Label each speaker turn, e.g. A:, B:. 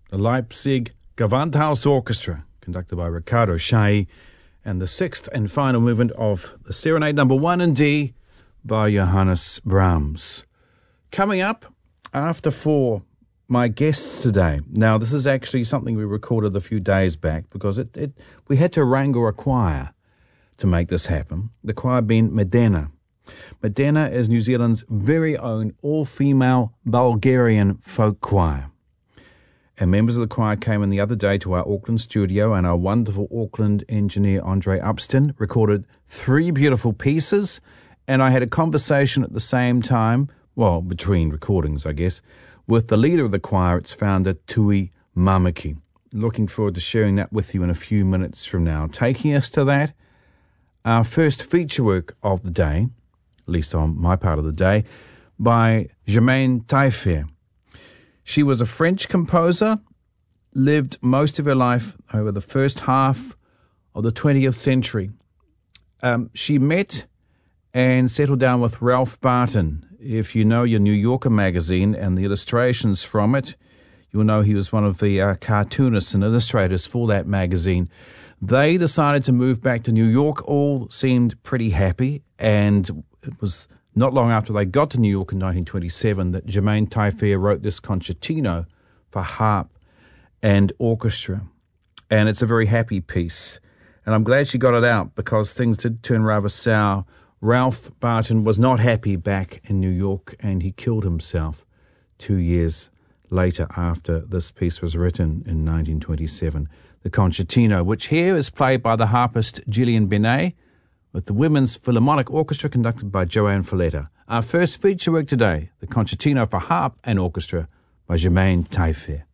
A: the Leipzig Gewandhaus Orchestra, conducted by Riccardo Chailly, and the sixth and final movement of the Serenade No. 1 in D by Johannes Brahms. Coming up after 4, my guests today. Now, this is actually something we recorded a few days back because we had to wrangle a choir to make this happen. The choir being Medena. Medena is New Zealand's very own all-female Bulgarian folk choir. And members of the choir came in the other day to our Auckland studio, and our wonderful Auckland engineer Andre Upston recorded 3 beautiful pieces, and I had a conversation at the same time, well, between recordings, I guess, with the leader of the choir, its founder, Tui Mamaki. Looking forward to sharing that with you in a few minutes from now. Taking us to that, our first feature work of the day, at least on my part of the day, by Germaine Taillefer. She was a French composer, lived most of her life over the first half of the 20th century. She met and settled down with Ralph Barton. If you know your New Yorker magazine and the illustrations from it, you'll know he was one of the cartoonists and illustrators for that magazine. They decided to move back to New York. All seemed pretty happy, and it was not long after they got to New York in 1927 that Germaine Taillefer wrote this concertino for harp and orchestra. And it's a very happy piece. And I'm glad she got it out because things did turn rather sour. Ralph Barton was not happy back in New York, and he killed himself 2 years later after this piece was written in 1927. The concertino, which here is played by the harpist Gillian Benet, with the Women's Philharmonic Orchestra conducted by Joanne Folletta. Our first feature work today, the concertino for harp and orchestra by Germaine Taillefer.